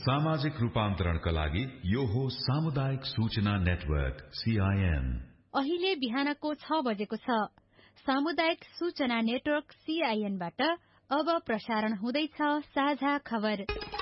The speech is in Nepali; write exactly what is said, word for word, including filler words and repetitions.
सामाजिक रूपान्तरणका लागि यो हो सामुदायिक सूचना नेटवर्क सीआईएन। अहिले बिहानको छ बजेको छ। सामुदायिक सूचना नेटवर्क सीआईएन बाट अब प्रसारण हुँदैछ साझा खबर।